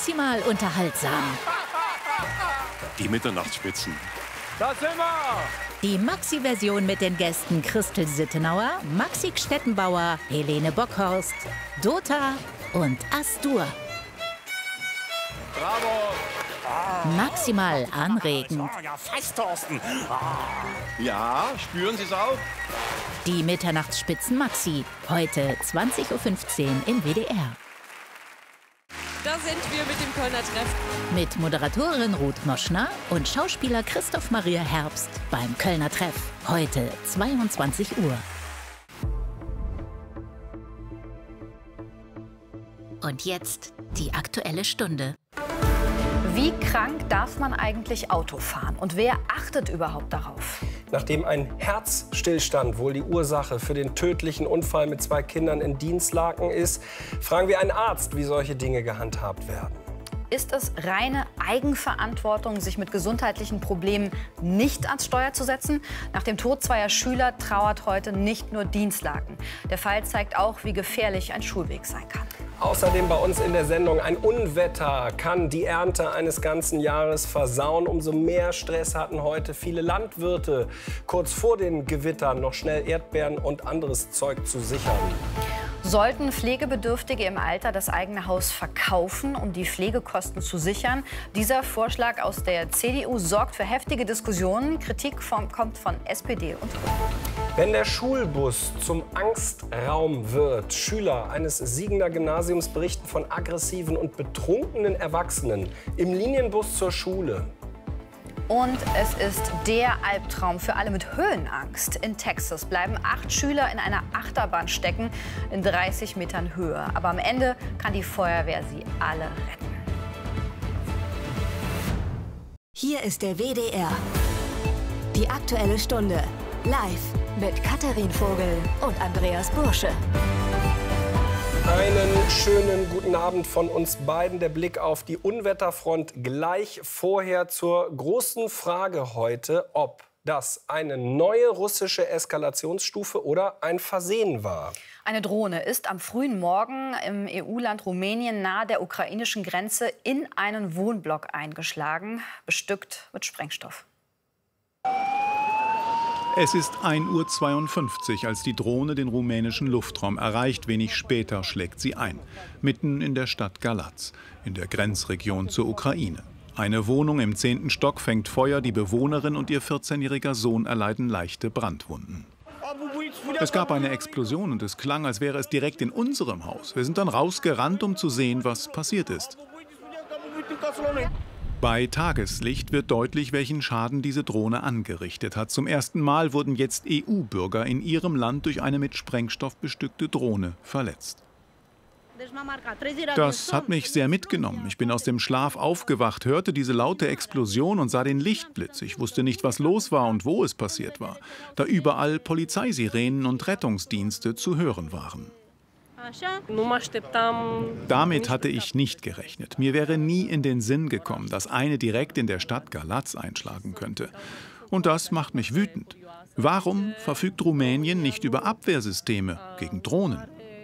maximal unterhaltsam. Die Mitternachtsspitzen. Da sind wir! Die Maxi-Version mit den Gästen Christel Sittenauer, Maxi Stettenbauer, Helene Bockhorst, Dota und Astur. Bravo! Maximal anregend. Ja, fast, Thorsten. Ja, spüren Sie es auch? Die Mitternachtsspitzen Maxi, heute 20:15 Uhr im WDR. Da sind wir mit dem Kölner Treff. Mit Moderatorin Ruth Moschner und Schauspieler Christoph Maria Herbst beim Kölner Treff, heute 22 Uhr. Und jetzt die Aktuelle Stunde. Wie krank darf man eigentlich Auto fahren? Und wer achtet überhaupt darauf? Nachdem ein Herzstillstand wohl die Ursache für den tödlichen Unfall mit 2 Kindern in Dinslaken ist, fragen wir einen Arzt, wie solche Dinge gehandhabt werden. Ist es reine Eigenverantwortung, sich mit gesundheitlichen Problemen nicht ans Steuer zu setzen? Nach dem Tod 2 Schüler trauert heute nicht nur Dinslaken. Der Fall zeigt auch, wie gefährlich ein Schulweg sein kann. Außerdem bei uns in der Sendung: Ein Unwetter kann die Ernte eines ganzen Jahres versauen. Umso mehr Stress hatten heute viele Landwirte, kurz vor den Gewittern noch schnell Erdbeeren und anderes Zeug zu sichern. Sollten Pflegebedürftige im Alter das eigene Haus verkaufen, um die Pflegekosten zu sichern? Dieser Vorschlag aus der CDU sorgt für heftige Diskussionen. Kritik kommt von SPD und Grünen. Wenn der Schulbus zum Angstraum wird, Schüler eines Siegener Gymnasiums berichten von aggressiven und betrunkenen Erwachsenen im Linienbus zur Schule. Und es ist der Albtraum für alle mit Höhenangst. In Texas bleiben 8 Schüler in einer Achterbahn stecken in 30 Metern Höhe. Aber am Ende kann die Feuerwehr sie alle retten. Hier ist der WDR. Die Aktuelle Stunde. Live mit Katharin Vogel und Andreas Bursche. Einen schönen guten Abend von uns beiden. Der Blick auf die Unwetterfront gleich vorher zur großen Frage heute, ob das eine neue russische Eskalationsstufe oder ein Versehen war. Eine Drohne ist am frühen Morgen im EU-Land Rumänien nahe der ukrainischen Grenze in einen Wohnblock eingeschlagen, bestückt mit Sprengstoff. Es ist 1:52 Uhr, als die Drohne den rumänischen Luftraum erreicht. Wenig später schlägt sie ein, mitten in der Stadt Galați, in der Grenzregion zur Ukraine. Eine Wohnung im 10. Stock fängt Feuer, die Bewohnerin und ihr 14-jähriger Sohn erleiden leichte Brandwunden. Es gab eine Explosion und es klang, als wäre es direkt in unserem Haus. Wir sind dann rausgerannt, um zu sehen, was passiert ist. Bei Tageslicht wird deutlich, welchen Schaden diese Drohne angerichtet hat. Zum ersten Mal wurden jetzt EU-Bürger in ihrem Land durch eine mit Sprengstoff bestückte Drohne verletzt. Das hat mich sehr mitgenommen. Ich bin aus dem Schlaf aufgewacht, hörte diese laute Explosion und sah den Lichtblitz. Ich wusste nicht, was los war und wo es passiert war, da überall Polizeisirenen und Rettungsdienste zu hören waren. Damit hatte ich nicht gerechnet. Mir wäre nie in den Sinn gekommen, dass eine direkt in der Stadt Galați einschlagen könnte. Und das macht mich wütend. Warum verfügt Rumänien nicht über Abwehrsysteme gegen Drohnen?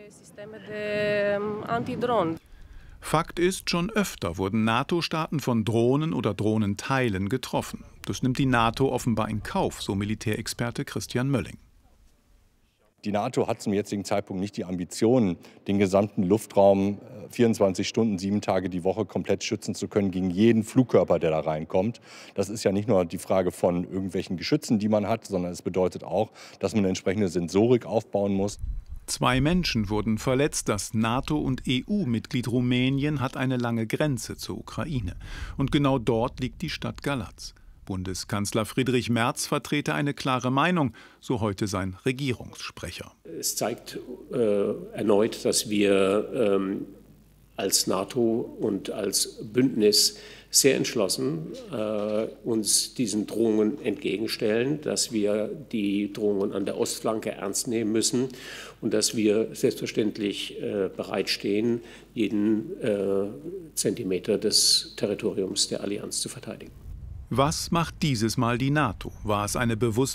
Fakt ist, schon öfter wurden NATO-Staaten von Drohnen oder Drohnenteilen getroffen. Das nimmt die NATO offenbar in Kauf, so Militärexperte Christian Mölling. Die NATO hat zum jetzigen Zeitpunkt nicht die Ambitionen, den gesamten Luftraum 24 Stunden, 7 Tage die Woche komplett schützen zu können gegen jeden Flugkörper, der da reinkommt. Das ist ja nicht nur die Frage von irgendwelchen Geschützen, die man hat, sondern es bedeutet auch, dass man eine entsprechende Sensorik aufbauen muss. 2 Menschen wurden verletzt. Das NATO- und EU-Mitglied Rumänien hat eine lange Grenze zur Ukraine. Und genau dort liegt die Stadt Galați. Bundeskanzler Friedrich Merz vertrete eine klare Meinung, so heute sein Regierungssprecher. Es zeigt erneut, dass wir als NATO und als Bündnis sehr entschlossen uns diesen Drohungen entgegenstellen, dass wir die Drohungen an der Ostflanke ernst nehmen müssen und dass wir selbstverständlich bereitstehen, jeden Zentimeter des Territoriums der Allianz zu verteidigen. Was macht dieses Mal die NATO? War es eine bewusste